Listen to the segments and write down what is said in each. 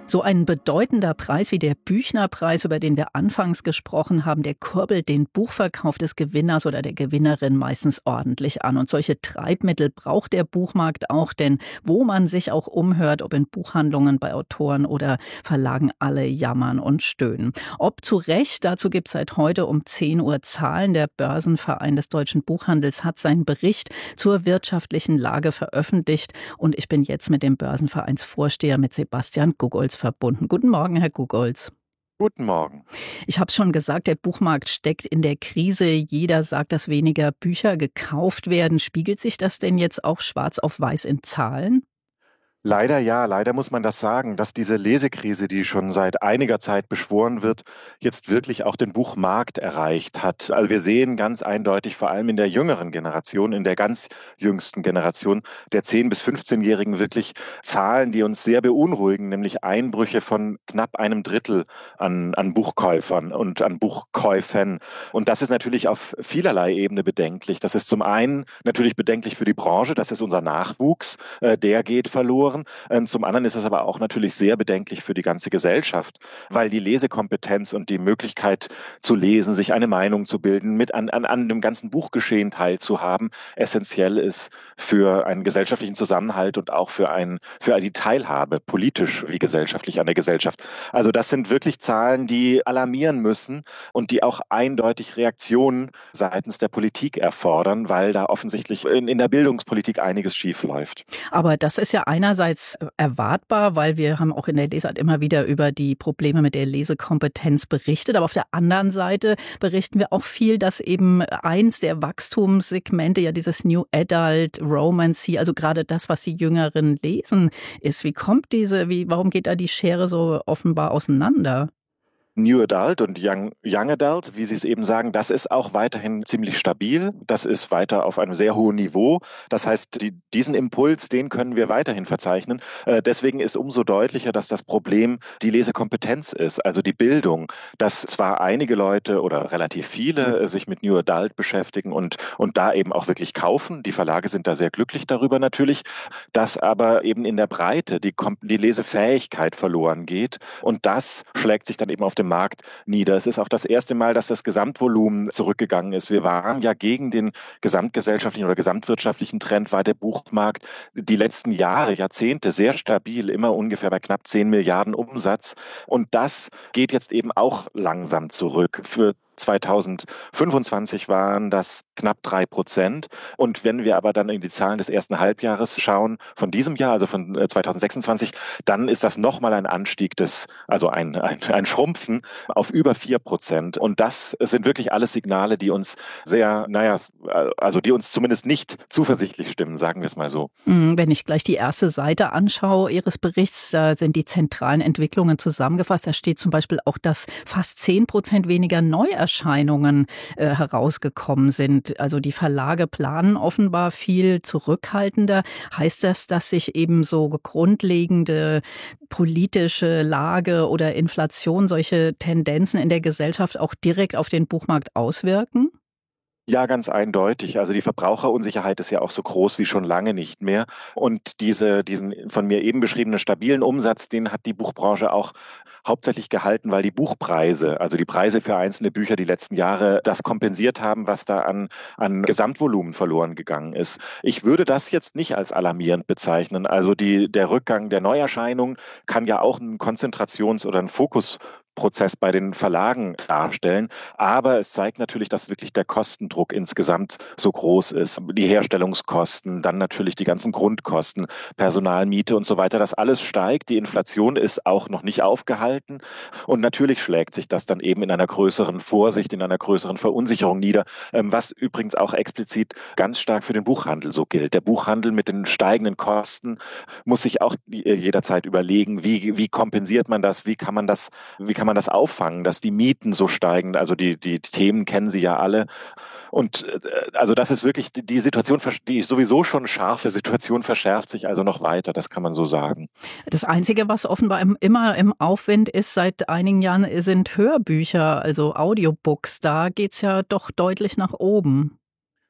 So ein bedeutender Preis wie der Büchner-Preis, über den wir anfangs gesprochen haben, der kurbelt den Buchverkauf des Gewinners oder der Gewinnerin meistens ordentlich an. Und solche Treibmittel braucht der Buchmarkt auch, denn wo man sich auch umhört, ob in Buchhandlungen, bei Autoren oder Verlagen, alle jammern und stöhnen. Ob zu Recht, dazu gibt es seit heute um 10 Uhr Zahlen. Der Börsenverein des deutschen Buchhandels hat seinen Bericht zur wirtschaftlichen Lage veröffentlicht. Und ich bin jetzt mit dem Börsenvereinsvorsteher, mit Sebastian Gugolz, verbunden. Guten Morgen, Herr Gugolz. Guten Morgen. Ich habe es schon gesagt, der Buchmarkt steckt in der Krise. Jeder sagt, dass weniger Bücher gekauft werden. Spiegelt sich das denn jetzt auch schwarz auf weiß in Zahlen? Leider ja, leider muss man das sagen, dass diese Lesekrise, die schon seit einiger Zeit beschworen wird, jetzt wirklich auch den Buchmarkt erreicht hat. Also wir sehen ganz eindeutig, vor allem in der jüngeren Generation, in der ganz jüngsten Generation der 10- bis 15-Jährigen wirklich Zahlen, die uns sehr beunruhigen, nämlich Einbrüche von knapp einem Drittel an Buchkäufern und an Buchkäufen. Und das ist natürlich auf vielerlei Ebene bedenklich. Das ist zum einen natürlich bedenklich für die Branche, das ist unser Nachwuchs, der geht verloren. Zum anderen ist es aber auch natürlich sehr bedenklich für die ganze Gesellschaft, weil die Lesekompetenz und die Möglichkeit zu lesen, sich eine Meinung zu bilden, mit an dem ganzen Buchgeschehen teilzuhaben, essentiell ist für einen gesellschaftlichen Zusammenhalt und auch für die Teilhabe, politisch wie gesellschaftlich an der Gesellschaft. Also das sind wirklich Zahlen, die alarmieren müssen und die auch eindeutig Reaktionen seitens der Politik erfordern, weil da offensichtlich in der Bildungspolitik einiges schief läuft. Aber das ist ja einerseits erwartbar, weil wir haben auch in der Lesart immer wieder über die Probleme mit der Lesekompetenz berichtet. Aber auf der anderen Seite berichten wir auch viel, dass eben eins der Wachstumssegmente ja dieses New Adult Romance, also gerade das, was die Jüngeren lesen, ist. Warum geht da die Schere so offenbar auseinander? New Adult und Young Adult, wie Sie es eben sagen, das ist auch weiterhin ziemlich stabil. Das ist weiter auf einem sehr hohen Niveau. Das heißt, diesen Impuls, den können wir weiterhin verzeichnen. Deswegen ist umso deutlicher, dass das Problem die Lesekompetenz ist, also die Bildung. Dass zwar einige Leute oder relativ viele sich mit New Adult beschäftigen und da eben auch wirklich kaufen. Die Verlage sind da sehr glücklich darüber natürlich, dass aber eben in der Breite die Lesefähigkeit verloren geht. Und das schlägt sich dann eben auf dem Markt nieder. Es ist auch das erste Mal, dass das Gesamtvolumen zurückgegangen ist. Wir waren ja gegen den gesamtgesellschaftlichen oder gesamtwirtschaftlichen Trend, war der Buchmarkt die letzten Jahre, Jahrzehnte sehr stabil, immer ungefähr bei knapp 10 Milliarden Umsatz. Und das geht jetzt eben auch langsam zurück. Für 2025 waren das knapp 3%. Und wenn wir aber dann in die Zahlen des ersten Halbjahres schauen, von diesem Jahr, also von 2026, dann ist das nochmal ein Anstieg also ein Schrumpfen auf über 4%. Und das sind wirklich alles Signale, die uns die uns zumindest nicht zuversichtlich stimmen, sagen wir es mal so. Wenn ich gleich die erste Seite anschaue Ihres Berichts, da sind die zentralen Entwicklungen zusammengefasst. Da steht zum Beispiel auch, dass fast 10% weniger Neuerscheinungen herausgekommen sind. Also die Verlage planen offenbar viel zurückhaltender. Heißt das, dass sich eben so grundlegende politische Lage oder Inflation, solche Tendenzen in der Gesellschaft auch direkt auf den Buchmarkt auswirken? Ja, ganz eindeutig. Also die Verbraucherunsicherheit ist ja auch so groß wie schon lange nicht mehr. Und diesen von mir eben beschriebenen stabilen Umsatz, den hat die Buchbranche auch hauptsächlich gehalten, weil die Buchpreise, also die Preise für einzelne Bücher die letzten Jahre, das kompensiert haben, was da an Gesamtvolumen verloren gegangen ist. Ich würde das jetzt nicht als alarmierend bezeichnen. Also der Rückgang der Neuerscheinungen kann ja auch einen Konzentrations- oder einen Fokusprozess bei den Verlagen darstellen. Aber es zeigt natürlich, dass wirklich der Kostendruck insgesamt so groß ist. Die Herstellungskosten, dann natürlich die ganzen Grundkosten, Personal, Miete und so weiter, das alles steigt. Die Inflation ist auch noch nicht aufgehalten. Und natürlich schlägt sich das dann eben in einer größeren Vorsicht, in einer größeren Verunsicherung nieder, was übrigens auch explizit ganz stark für den Buchhandel so gilt. Der Buchhandel mit den steigenden Kosten muss sich auch jederzeit überlegen, wie kompensiert man das, wie kann man das auffangen, dass die Mieten so steigen. Also die Themen kennen Sie ja alle. Und also das ist wirklich die Situation, die sowieso schon scharfe Situation verschärft sich also noch weiter, das kann man so sagen. Das Einzige, was offenbar immer im Aufwind ist seit einigen Jahren, sind Hörbücher, also Audiobooks. Da geht's ja doch deutlich nach oben.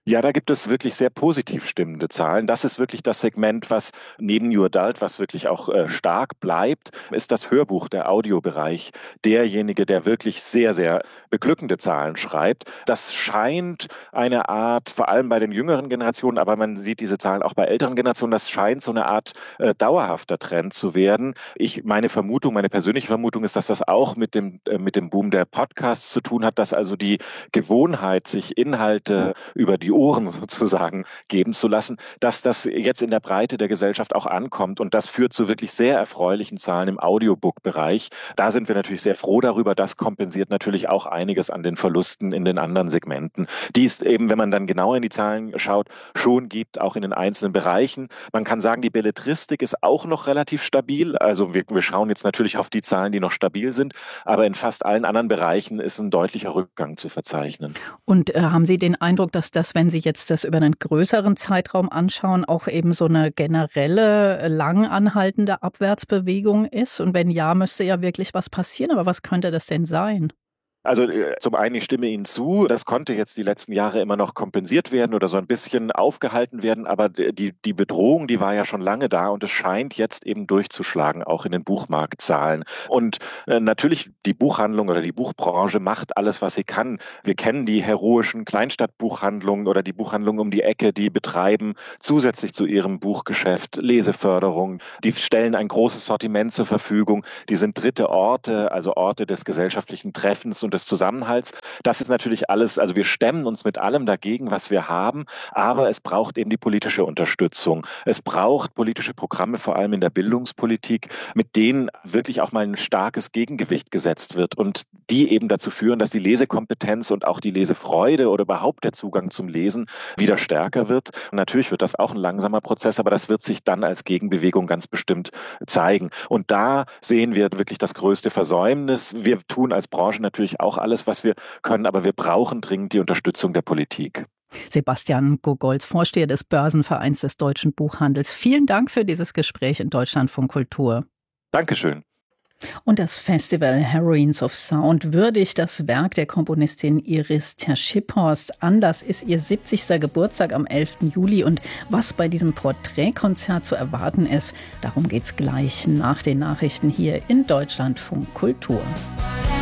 Ja, da gibt es wirklich sehr positiv stimmende Zahlen. Das ist wirklich das Segment, was neben New Adult, was wirklich auch stark bleibt, ist das Hörbuch, der Audiobereich, derjenige, der wirklich sehr, sehr beglückende Zahlen schreibt. Das scheint eine Art, vor allem bei den jüngeren Generationen, aber man sieht diese Zahlen auch bei älteren Generationen, das scheint so eine Art dauerhafter Trend zu werden. Meine persönliche Vermutung ist, dass das auch mit dem Boom der Podcasts zu tun hat, dass also die Gewohnheit, sich Inhalte über die Ohren sozusagen geben zu lassen, dass das jetzt in der Breite der Gesellschaft auch ankommt. Und das führt zu wirklich sehr erfreulichen Zahlen im Audiobook-Bereich. Da sind wir natürlich sehr froh darüber. Das kompensiert natürlich auch einiges an den Verlusten in den anderen Segmenten, die es eben, wenn man dann genauer in die Zahlen schaut, schon gibt, auch in den einzelnen Bereichen. Man kann sagen, die Belletristik ist auch noch relativ stabil. Also wir schauen jetzt natürlich auf die Zahlen, die noch stabil sind, aber in fast allen anderen Bereichen ist ein deutlicher Rückgang zu verzeichnen. Und haben Sie den Eindruck, dass das, wenn Sie jetzt das über einen größeren Zeitraum anschauen, auch eben so eine generelle, lang anhaltende Abwärtsbewegung ist? Und wenn ja, müsste ja wirklich was passieren. Aber was könnte das denn sein? Also zum einen, ich stimme Ihnen zu, das konnte jetzt die letzten Jahre immer noch kompensiert werden oder so ein bisschen aufgehalten werden, aber die Bedrohung, die war ja schon lange da und es scheint jetzt eben durchzuschlagen, auch in den Buchmarktzahlen. Und natürlich die Buchhandlung oder die Buchbranche macht alles, was sie kann. Wir kennen die heroischen Kleinstadtbuchhandlungen oder die Buchhandlungen um die Ecke, die betreiben zusätzlich zu ihrem Buchgeschäft Leseförderung. Die stellen ein großes Sortiment zur Verfügung. Die sind dritte Orte, also Orte des gesellschaftlichen Treffens und des Zusammenhalts. Das ist natürlich alles, also wir stemmen uns mit allem dagegen, was wir haben, aber es braucht eben die politische Unterstützung. Es braucht politische Programme, vor allem in der Bildungspolitik, mit denen wirklich auch mal ein starkes Gegengewicht gesetzt wird und die eben dazu führen, dass die Lesekompetenz und auch die Lesefreude oder überhaupt der Zugang zum Lesen wieder stärker wird. Und natürlich wird das auch ein langsamer Prozess, aber das wird sich dann als Gegenbewegung ganz bestimmt zeigen. Und da sehen wir wirklich das größte Versäumnis. Wir tun als Branche natürlich auch alles, was wir können, aber wir brauchen dringend die Unterstützung der Politik. Sebastian Gogolz, Vorsteher des Börsenvereins des Deutschen Buchhandels. Vielen Dank für dieses Gespräch in Deutschlandfunk Kultur. Dankeschön. Und das Festival Heroines of Sound würdigt das Werk der Komponistin Iris Ter-Schipphorst. Anlass ist ihr 70. Geburtstag am 11. Juli. Und was bei diesem Porträtkonzert zu erwarten ist, darum geht's gleich nach den Nachrichten hier in Deutschlandfunk Kultur.